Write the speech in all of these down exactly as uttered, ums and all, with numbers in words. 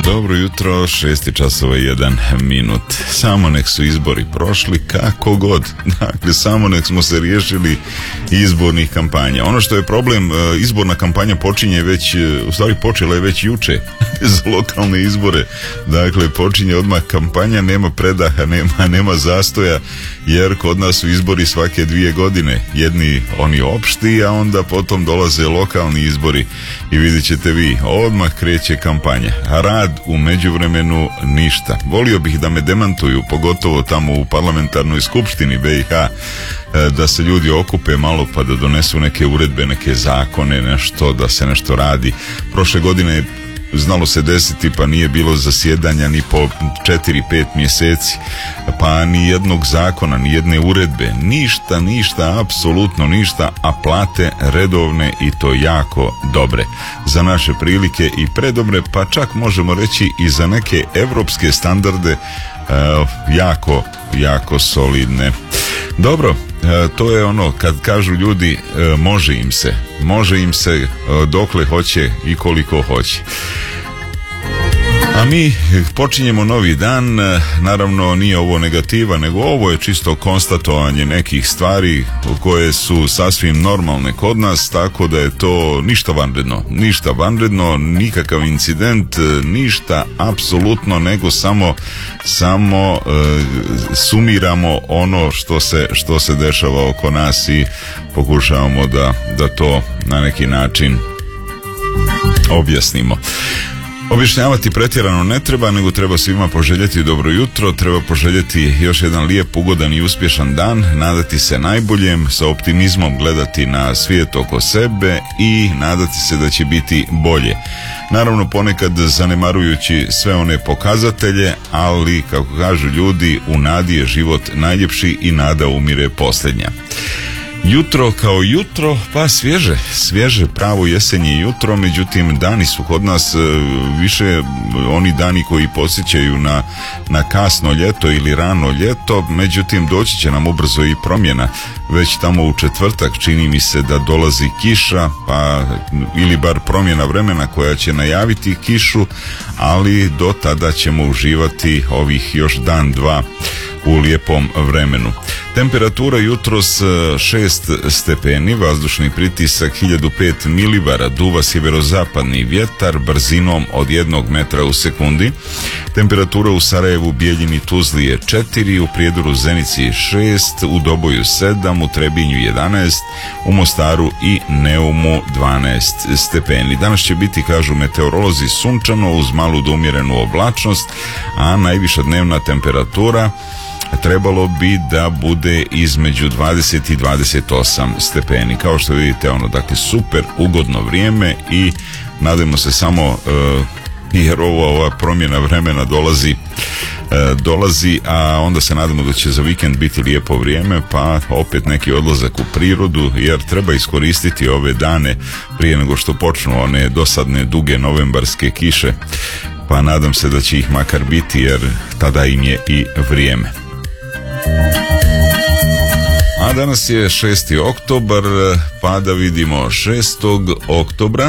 Dobro jutro, šesti časova jedan minut. Samo nek su izbori prošli kako god. Dakle, samo nek smo se riješili izbornih kampanja. Ono što je problem, izborna kampanja počinje već, u stvari počela je već juče za lokalne izbore. Dakle, počinje odmah kampanja, nema predaha, nema, nema zastoja, jer kod nas su izbori svake dvije godine. Jedni oni opšti, a onda potom dolaze lokalni izbori i vidjet ćete vi, odmah kreće kampanja. A rad u međuvremenu ništa. Volio bih da me demantuju, pogotovo tamo u parlamentarnoj skupštini B i H, da se ljudi okupe malo pa da donesu neke uredbe, neke zakone, nešto, da se nešto radi. Prošle godine znalo se desiti pa nije bilo zasjedanja ni po četiri pet mjeseci, pa ni jednog zakona, ni jedne uredbe, ništa, ništa, apsolutno ništa, a plate redovne i to jako dobre. Za naše prilike i predobre, pa čak možemo reći i za neke evropske standarde e, jako, jako solidne. Dobro, e, to je ono kad kažu ljudi e, može im se, može im se e, dokle hoće i koliko hoće. A mi počinjemo novi dan, naravno nije ovo negativa, nego ovo je čisto konstatovanje nekih stvari koje su sasvim normalne kod nas, tako da je to ništa vanredno, ništa vanredno, nikakav incident, ništa apsolutno, nego samo, samo e, sumiramo ono što se, što se dešava oko nas i pokušavamo da, da to na neki način objasnimo. Objašnjavati pretjerano ne treba, nego treba svima poželjeti dobro jutro, treba poželjeti još jedan lijep, ugodan i uspješan dan, nadati se najboljem, sa optimizmom gledati na svijet oko sebe i nadati se da će biti bolje. Naravno, ponekad zanemarujući sve one pokazatelje, ali kako kažu ljudi, u nadi je život najljepši i nada umire posljednja. Jutro kao jutro, pa svježe, svježe, pravo jesenje jutro, međutim dani su kod nas e, više oni dani koji podsjećaju na, na kasno ljeto ili rano ljeto, međutim doći će nam ubrzo i promjena. Već tamo u četvrtak čini mi se da dolazi kiša, pa ili bar promjena vremena koja će najaviti kišu, ali do tada ćemo uživati ovih još dan, dva u lijepom vremenu. Temperatura jutros šest stepeni, vazdušni pritisak hiljadu pet milibara, duva sjeverozapadni vjetar brzinom od jednog metra u sekundi. Temperatura u Sarajevu, Bijeljini, Tuzli je četiri, u Prijedoru, Zenici šest, u Doboju sedam, u Trebinju jedanaest, u Mostaru i Neumu dvanaest stepeni. Danas će biti, kažu meteorolozi, sunčano uz malu do umjerenu oblačnost, a najviša dnevna temperatura trebalo bi da bude između dvadeset i dvadeset osam stepeni. Kao što vidite, ono, dakle, super ugodno vrijeme i nadajmo se samo, uh, jer ovo, ova promjena vremena dolazi, uh, dolazi, a onda se nadamo da će za vikend biti lijepo vrijeme, pa opet neki odlazak u prirodu, jer treba iskoristiti ove dane prije nego što počnu one dosadne duge novembarske kiše, pa nadam se da će ih makar biti, jer tada im je i vrijeme. A danas je šesti oktobar, pa da vidimo šestog oktobra.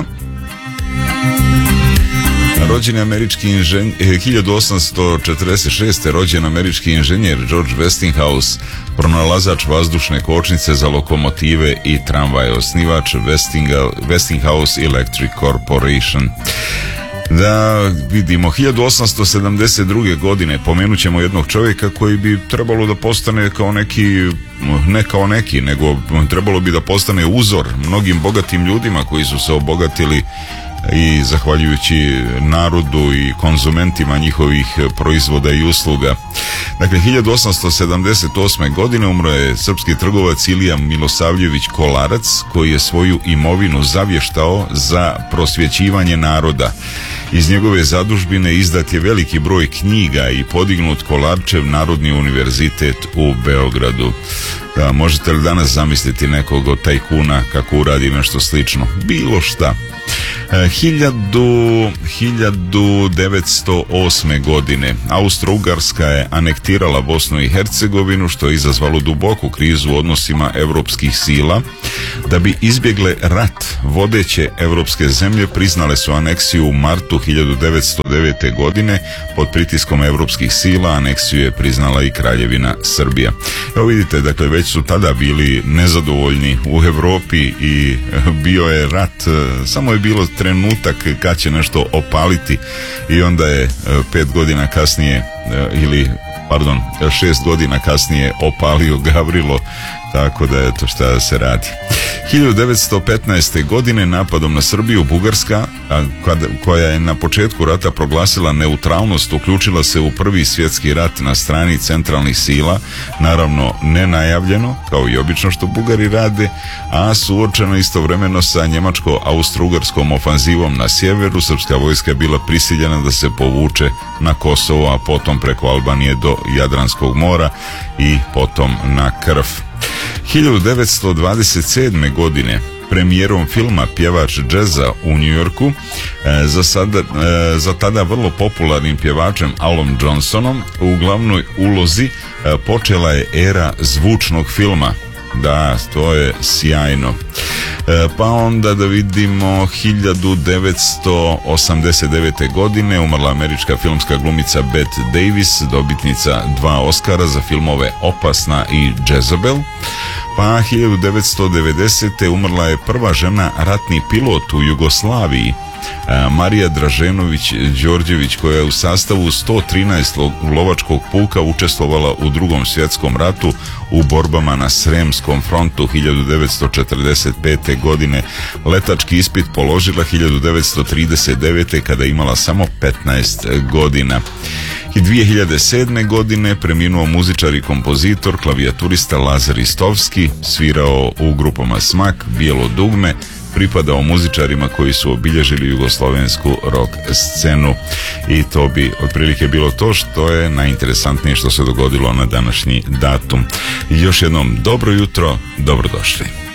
Rođen američki inženjer, hiljadu osamsto četrdeset šeste. rođen američki inženjer George Westinghouse, pronalazač vazdušne kočnice za lokomotive i tramvaje, osnivač Westinghouse Electric Corporation. Da vidimo, hiljadu osamsto sedamdeset druge. godine pomenut ćemo jednog čovjeka koji bi trebalo da postane kao neki, ne kao neki, nego trebalo bi da postane uzor mnogim bogatim ljudima koji su se obogatili i zahvaljujući narodu i konzumentima njihovih proizvoda i usluga. Dakle, hiljadu osamsto sedamdeset osme. godine umro je srpski trgovac Ilija Milosavljević Kolarac, koji je svoju imovinu zavještao za prosvjećivanje naroda. Iz njegove zadužbine izdat je veliki broj knjiga i podignut Kolarčev Narodni univerzitet u Beogradu. Da, možete li danas zamisliti nekog od tajkuna kako uradi nešto slično? Bilo šta. hiljadu devetsto osme. godine Austro-Ugarska je anektirala Bosnu i Hercegovinu, što je izazvalo duboku krizu u odnosima europskih sila. Da bi izbjegle rat, vodeće europske zemlje priznale su aneksiju u martu hiljadu devetsto devete. godine. Pod pritiskom europskih sila aneksiju je priznala i Kraljevina Srbija. Evo vidite, dakle, već su tada bili nezadovoljni u Europi i bio je rat, samo je bilo trenutak kad će nešto opaliti i onda je pet godina kasnije ili pardon, šest godina kasnije opalio Gavrilo, tako da eto šta se radi. hiljadu devetsto petnaeste. godine napadom na Srbiju Bugarska, koja je na početku rata proglasila neutralnost, uključila se u prvi svjetski rat na strani centralnih sila, naravno nenajavljeno, kao i obično što Bugari rade, a suočeno istovremeno sa njemačko-austro-ugarskom ofanzivom na sjeveru. Srpska vojska je bila prisiljena da se povuče na Kosovo, a potom preko Albanije do Jadranskog mora i potom na Krf. hiljadu devetsto dvadeset sedme. godine premijerom filma Pjevač džeza u Njujorku za, sada, za tada vrlo popularnim pjevačem Alom Johnsonom u glavnoj ulozi počela je era zvučnog filma. Da, to je sjajno. Pa onda da vidimo, hiljadu devetsto osamdeset devete. godine umrla američka filmska glumica Bette Davis, dobitnica dva Oscara za filmove Opasna i Jezebel. Pa hiljadu devetsto devedesete. umrla je prva žena ratni pilot u Jugoslaviji, Marija Draženović-Đorđević, koja je u sastavu sto trinaestog lovačkog puka učestvovala u Drugom svjetskom ratu u borbama na Sremskom frontu. Hiljadu devetsto četrdeset pete. godine letački ispit položila hiljadu devetsto trideset devete. kada je imala samo petnaest godina. I dvije hiljade sedme. godine preminuo muzičar i kompozitor, klavijaturista Lazar Istovski, svirao u grupama Smak, Bijelo dugme, pripadao muzičarima koji su obilježili jugoslovensku rock scenu. I to bi otprilike bilo to što je najinteresantnije što se dogodilo na današnji datum. I još jednom dobro jutro, dobrodošli.